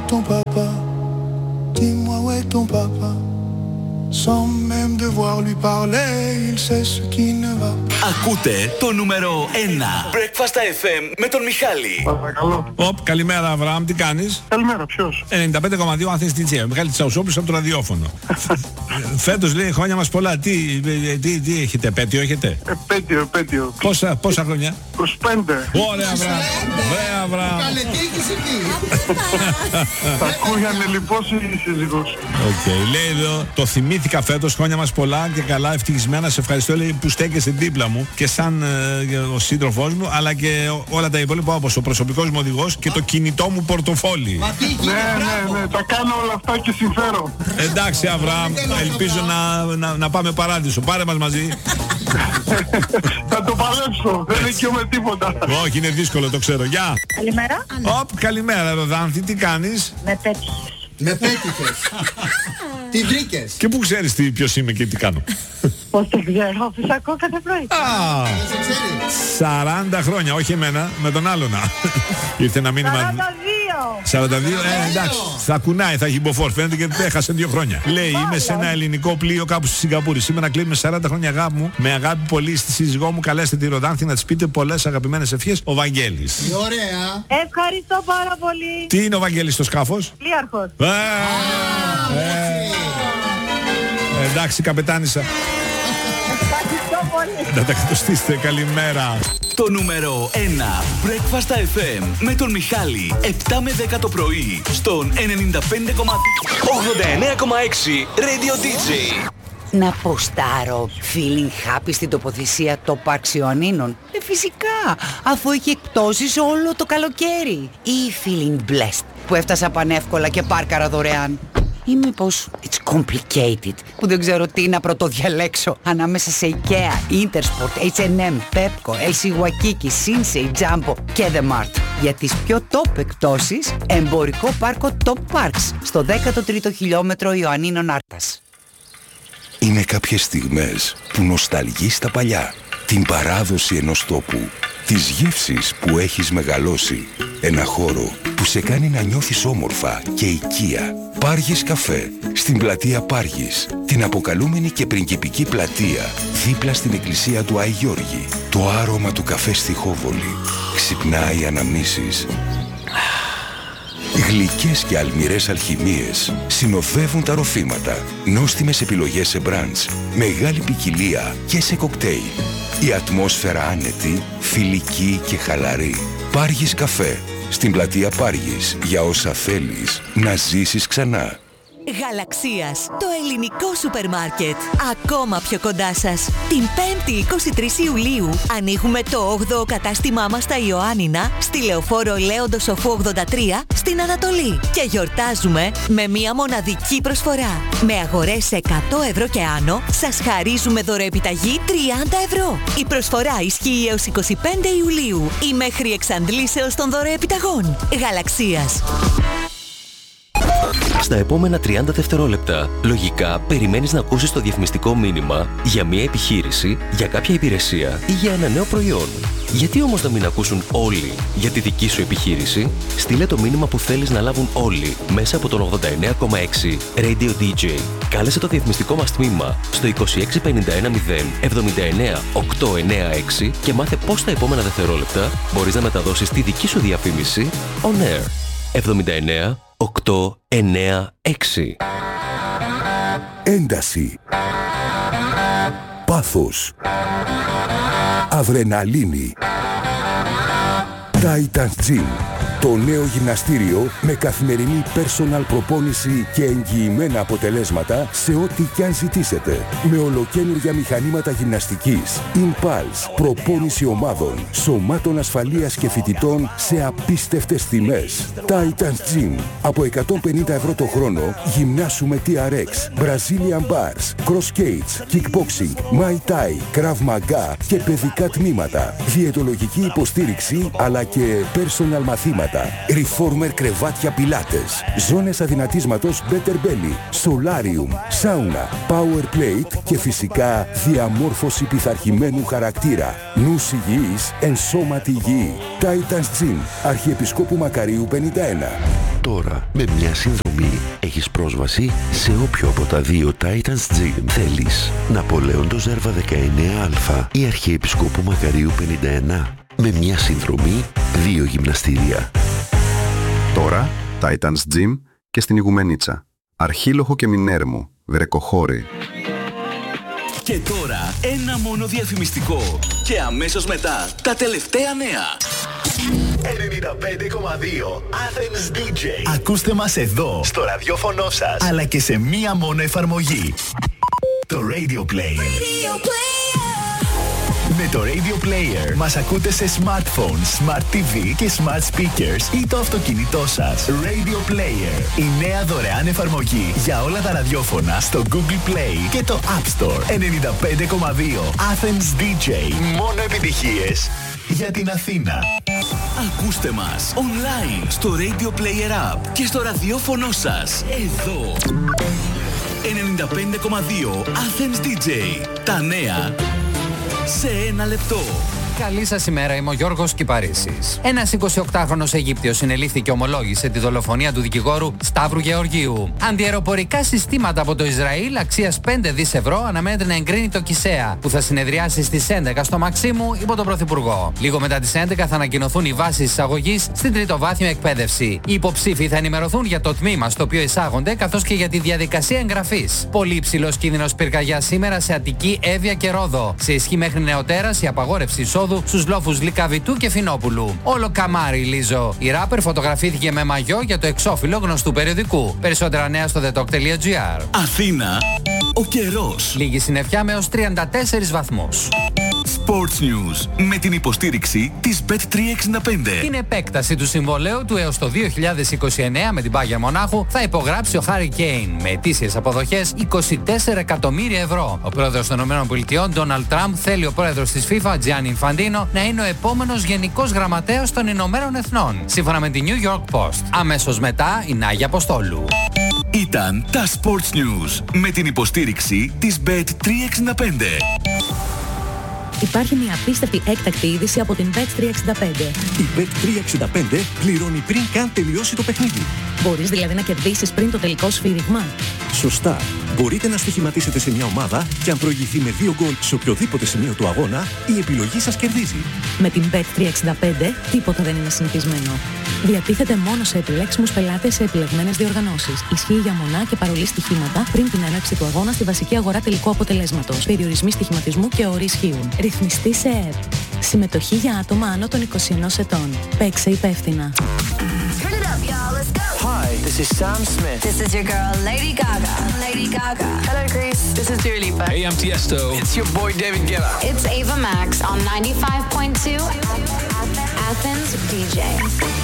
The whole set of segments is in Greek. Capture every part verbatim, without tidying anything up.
est ton papa? Dis-moi où est ton papa? Sans même devoir lui parler, il sait ce qui ne va pas. Ακούτε το νούμερο ένα Breakfast εφ εμ με τον Μιχάλη. Παρακαλώ. Οπ, καλημέρα Αβραάμ, τι κάνεις? Καλημέρα, ποιος? ενενήντα πέντε κόμμα δύο Athens ντι τζέι, ο Μιχάλης Τσαουσόπουλος από το ραδιόφωνο. Φέτος λέει χρόνια μας πολλά. Τι, τι, τι έχετε, επέτειο έχετε? Επέτειο, επέτειο. Πόσα, πόσα χρόνια? είκοσι πέντε. Ωραία, Αβραάμ. Ωραία, Αβραάμ. Θα ακούγανε λοιπόν η σύζυγος. Οκ, λέει εδώ, το θυμήθηκα φέτος, χρόνια μας πολλά και καλά, ευτυχισμένα. Σε ευχαριστώ, λέει, που στέκεσαι δίπλα μου και σαν ε, ο σύντροφός μου, αλλά και όλα τα υπόλοιπα, όπως ο προσωπικός μου οδηγός και το κινητό μου πορτοφόλι. Ναι, ναι, ναι, τα κάνω όλα αυτά και συμφέρω. Εντάξει, Αβραάμ, ελπίζω να, να, να πάμε παράδεισο. Πάρε μας μαζί. Θα το παλέψω, δεν δικαιούμαι τίποτα. Όχι, είναι δύσκολο, το ξέρω. Γεια. Καλημέρα. Οπ, καλημέρα, Ροδάνθη, τι κάνεις? Με πέτυχες. Με πέτυχες. Τι βρήκες? Και πού ξέρεις τι, ποιος είμαι και τι κάνω? Πώς το ξέρω, αφού σ' ακούω κάθε πρωί. Α, σαράντα χρόνια, όχι εμένα, με τον άλλο να. Ήρθε ένα μήνυμα. σαράντα δύο. σαράντα δύο, ε, εντάξει. Θα κουνάει, θα έχει μποφόρ. Φαίνεται και έχασε δύο χρόνια. Λέει, είμαι σε ένα ελληνικό πλοίο κάπου στη Σιγκαπούρη. Σήμερα κλείνουμε σαράντα χρόνια αγάπη μου. Με αγάπη πολύ στη σύζυγό μου. Καλέστε τη Ροδάνθη να της πείτε πολλές αγαπημένες ευχές. Ο Βαγγέλης. Ωραία. Ευχαριστώ πάρα πολύ. Τι είναι ο Βαγγέλης στο σκάφος? Πλοίαρχος. Ε, ε, ε, εντάξει, καπετάνισσα. Ευχαριστώ πολύ. Να τα κατοστήσετε, καλημέρα. Το νούμερο ένα Breakfast εφ εμ με τον Μιχάλη. επτά με δέκα το πρωί στον ενενήντα πέντε κόμμα δύο ογδόντα εννέα κόμμα έξι Radio ντι τζέι. Να ποστάρω feeling happy στην τοποθεσία το Parks Ιωαννίνων? Ε, φυσικά, αφού έχει εκπτώσεις όλο το καλοκαίρι. Ή feeling blessed που έφτασα πανεύκολα και πάρκαρα δωρεάν. Ή μήπως it's complicated που δεν ξέρω τι να πρωτοδιαλέξω ανάμεσα σε IKEA, Intersport, έιτς εντ εμ, Pepco, ελ σι Waikiki, Sinsei, Jumbo και The Mart. Για τις πιο top εκπτώσεις, εμπορικό πάρκο Top Parks στο δέκατο τρίτο χιλιόμετρο Ιωαννίνων Άρτας. Είναι κάποιες στιγμές που νοσταλγείς τα παλιά, την παράδοση ενός τόπου, τις γεύσεις που έχεις μεγαλώσει, ένα χώρο που σε κάνει να νιώθεις όμορφα και οικία. Πάργης Καφέ, στην πλατεία Πάργης, την αποκαλούμενη και πριγκιπική πλατεία, δίπλα στην εκκλησία του Άι Γιώργη. Το άρωμα του καφέ στη Χόβολη ξυπνάει αναμνήσεις. Γλυκές και αλμυρές αλχημίες συνοδεύουν τα ροφήματα. Νόστιμες επιλογές σε μπραντς, μεγάλη ποικιλία και σε κοκτέιλ. Η ατμόσφαιρα άνετη, φιλική και χαλαρή. Πάργης Καφέ, στην πλατεία Πάργης, για όσα θέλεις να ζήσεις ξανά. Γαλαξίας, το ελληνικό σούπερ μάρκετ. Ακόμα πιο κοντά σας. Την πέμπτη είκοσι τρεις Ιουλίου ανοίγουμε το όγδοο κατάστημά μας στα Ιωάννινα, στη Λεωφόρο Λέοντο Σοφού ογδόντα τρία, στην Ανατολή. Και γιορτάζουμε με μία μοναδική προσφορά. Με αγορές εκατό ευρώ και άνω, σας χαρίζουμε δωρεοεπιταγή τριάντα ευρώ. Η προσφορά ισχύει έως είκοσι πέντε Ιουλίου ή μέχρι εξαντλήσεως των δωρεοεπιταγών. Γαλαξίας. Στα επόμενα τριάντα δευτερόλεπτα, λογικά περιμένεις να ακούσεις το διαφημιστικό μήνυμα για μια επιχείρηση, για κάποια υπηρεσία ή για ένα νέο προϊόν. Γιατί όμως να μην ακούσουν όλοι για τη δική σου επιχείρηση? Στείλε το μήνυμα που θέλεις να λάβουν όλοι μέσα από τον ογδόντα εννέα κόμμα έξι Radio ντι τζέι. Κάλεσε το διαφημιστικό μας τμήμα στο είκοσι έξι πενήντα ένα μηδέν εβδομήντα εννέα οκτακόσια ενενήντα έξι και μάθε πώς τα επόμενα δευτερόλεπτα μπορείς να μεταδώσεις τη δική σου διαφήμιση on air. εβδομήντα εννέα οκτακόσια ενενήντα έξι. Ένταση. Πάθος. Αδρεναλίνη. Titan Gym. Το νέο γυμναστήριο με καθημερινή personal προπόνηση και εγγυημένα αποτελέσματα σε ό,τι κι αν ζητήσετε. Με ολοκαίνουργια μηχανήματα γυμναστικής, Impulse, προπόνηση ομάδων, σωμάτων ασφαλείας και φοιτητών σε απίστευτες τιμές. Titan Gym. Από εκατόν πενήντα ευρώ το χρόνο γυμνάσουμε τι αρ εξ, Brazilian Bars, Cross Cage, Kickboxing, Muay Thai, Krav Maga και παιδικά τμήματα. Διαιτολογική υποστήριξη αλλά και personal μαθήματα αποτελέσματα. Reformer κρεβάτια πιλάτες. Ζώνες αδυνατίσματος Better Belly. Solarium. Σάουνα. Power Plate και φυσικά διαμόρφωση πειθαρχημένου χαρακτήρα. Νους υγιής, εν σώματι υγιή. Titans Gym. Αρχιεπισκόπου Μακαρίου πενήντα ένα. Τώρα, με μια συνδρομή, έχεις πρόσβαση σε όποιο από τα δύο Titans Gym θέλεις. Ναπολέοντος Ζέρβα δεκαεννέα Α ή Αρχιεπισκόπου Μακαρίου πενήντα ένα. Με μια συνδρομή, δύο γυμναστήρια. Τώρα, Titans Gym και στην Ιγουμενίτσα. Αρχίλοχο και Μινέρμο. Βρεκοχώρη. Και τώρα ένα μόνο διαφημιστικό. Και αμέσως μετά τα τελευταία νέα. ενενήντα πέντε κόμμα δύο Athens ντι τζέι. Ακούστε μας εδώ, στο ραδιόφωνο σας, αλλά και σε μία μόνο εφαρμογή. Το Radio Player. Radio Player. Με το Radio Player μας ακούτε σε smartphones, smart τι βι και smart speakers ή το αυτοκίνητό σας. Radio Player, η νέα δωρεάν εφαρμογή για όλα τα ραδιόφωνα στο Google Play και το App Store. ενενήντα πέντε κόμμα δύο Athens ντι τζέι. Μόνο επιτυχίες για την Αθήνα. Ακούστε μας online στο Radio Player App και στο ραδιόφωνο σας. Εδώ. ενενήντα πέντε κόμμα δύο Athens ντι τζέι. Τα νέα σε ένα λεπτό. Καλή σας ημέρα, είμαι ο Γιώργος Κυπαρίσης. Ένας εικοσιοκτάχρονος Αιγύπτιος συνελήφθη και ομολόγησε τη δολοφονία του δικηγόρου Σταύρου Γεωργίου. Αντιαεροπορικά συστήματα από το Ισραήλ αξίας πέντε δισεκατομμύρια ευρώ αναμένεται να εγκρίνει το ΚΙΣΕΑ, που θα συνεδριάσει στις έντεκα στο Μαξίμου υπό τον Πρωθυπουργό. Λίγο μετά τις έντεκα θα ανακοινωθούν οι βάσεις εισαγωγής στην τριτοβάθμια εκπαίδευση. Οι υποψήφοι θα ενημερωθούν για το τμήμα στο οποίο εισάγονται, καθώς και για τη διαδικασία εγγραφής. Πολύ υψηλός κίνδυνος πυρκαγιάς σήμερα σε Αττική, Εύβοια και Ρόδο. Σε ισχύ μέχρι νεοτέρας η απαγόρευση εισόδου στους λόφους Λυκαβητού και Φινόπουλου. Όλο καμάρι, Λίζο. Η ράπερ φωτογραφήθηκε με μαγιό για το εξώφυλλο γνωστού περιοδικού. Περισσότερα νέα στο thetalk τελεία gr. Αθήνα, ο καιρός. Λίγη συννεφιά με έως τριάντα τέσσερις βαθμούς. Sports News με την υποστήριξη της μπετ τριακόσια εξήντα πέντε. Την επέκταση του συμβολαίου του έως το δύο χιλιάδες είκοσι εννέα με την Bayern Μονάχου θα υπογράψει ο Χάρι Κέιν με ετήσιες αποδοχές είκοσι τέσσερα εκατομμύρια ευρώ. Ο πρόεδρος των ΗΠΑ, Ντόναλντ Τραμπ, θέλει ο πρόεδρος της FIFA, Τζιάννι Ινφαντίνο, να είναι ο επόμενος γενικός γραμματέας των Ηνωμένων Εθνών, σύμφωνα με τη New York Post. Αμέσως μετά η Νάγια Αποστόλου. Ήταν τα Sports News με την υποστήριξη της μπετ τριακόσια εξήντα πέντε. Υπάρχει μια απίστευτη έκτακτη είδηση από την μπετ τριακόσια εξήντα πέντε. Η μπετ τριακόσια εξήντα πέντε πληρώνει πριν καν τελειώσει το παιχνίδι. Μπορείς δηλαδή να κερδίσεις πριν το τελικό σφύριγμα. Σωστά. Μπορείτε να στοιχηματίσετε σε μια ομάδα και αν προηγηθεί με δύο γκολ σε οποιοδήποτε σημείο του αγώνα, η επιλογή σας κερδίζει. Με την μπετ τριακόσια εξήντα πέντε τίποτα δεν είναι συνηθισμένο. Διατίθεται μόνο σε επιλέξιμους πελάτες σε επιλεγμένες διοργανώσεις. Ισχύει για μονά και παρολί στοιχήματα πριν την έναρξη του αγώνα στη βασική αγορά τελικού αποτελέσματος. Περιορισμοί στοιχηματισμού και όροι ισχύουν. Ρυθμιστή σε ΕΕΠ. Συμμετοχή για άτομα άνω των είκοσι ενός ετών. Παίξε υπεύθυνα. Hi, this is Sam Smith. This is your girl, Lady Gaga. Lady Gaga. Hello, Greece. This is Dua Lipa. Hey, I'm Tiesto. It's your boy, David Guetta. It's Ava Max on ninety-five point two Athens ντι τζέι.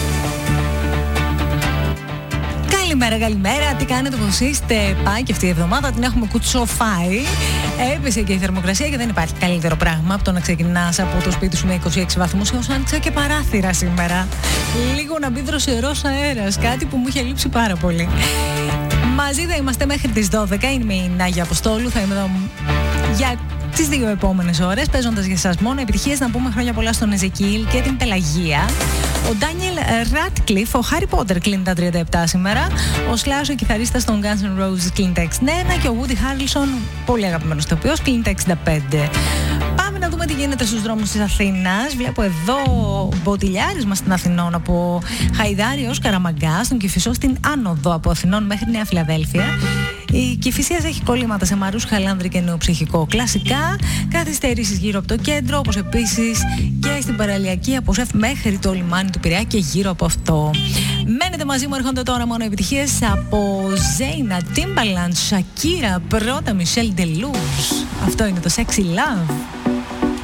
Καλημέρα, καλημέρα. Τι κάνετε, πώς είστε? Πάει και αυτή η εβδομάδα την έχουμε κουτσοφάει. Έπεσε και η θερμοκρασία και δεν υπάρχει καλύτερο πράγμα από το να ξεκινάς από το σπίτι σου με είκοσι έξι βαθμούς. Έως άνοιξα και παράθυρα σήμερα. Λίγο να μπει δροσερός αέρας. Κάτι που μου είχε λείψει πάρα πολύ. Μαζί θα είμαστε μέχρι τις δώδεκα. Είμαι η Νάγια Αποστόλου. Θα είμαι εδώ για τις δύο επόμενες ώρες, παίζοντας για εσάς μόνο επιτυχίες. Να πούμε χρόνια πολλά στον Εζεκίλ και την Πελαγία. Ο Ντάνιελ Ράτκλιφ, ο Χάρι Πότερ κλείνει τα τριάντα επτά σήμερα. Ο Σλάος, ο κιθαρίστας των Guns N' Roses, κλείνει τα εξήντα ένα. Και ο Woody Harrelson, πολύ αγαπημένος ηθοποιός, κλείνει τα εξήντα πέντε. Πάμε να δούμε τι γίνεται στους δρόμους της Αθήνας. Βλέπω εδώ μποτιλιάρισμα στην Αθηνών από Χαϊδάρη ως Καραμαγκά, στον Κηφισό στην άνοδο από Αθηνών μέχρι Νέα Φιλαδέλφια. Η Κηφισίας έχει κολλήματα σε Μαρούς, Χαλάνδρη και Νεοψυχικό. Κλασικά, καθυστερήσεις γύρω από το κέντρο, όπως επίσης και στην παραλιακή από Σεφ μέχρι το λιμάνι του Πειραιά και γύρω από αυτό. Μένετε μαζί μου, έρχονται τώρα μόνο επιτυχίες από Ζέινα, Timbaland, Shakira, πρώτα Michelle Deleuze. Αυτό είναι το Sexy Love.